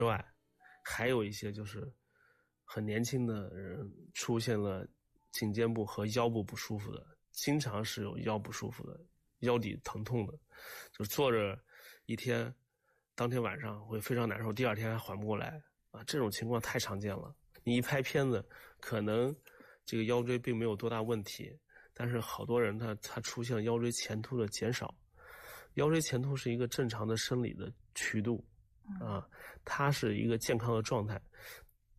外，还有一些就是很年轻的人出现了颈肩部和腰部不舒服的，经常是有腰不舒服的，腰底疼痛的，就坐着一天，当天晚上会非常难受，第二天还缓不过来啊，这种情况太常见了。你一拍片子，可能这个腰椎并没有多大问题，但是好多人他出现腰椎前凸的减少。腰椎前凸是一个正常的生理的曲度啊，它是一个健康的状态。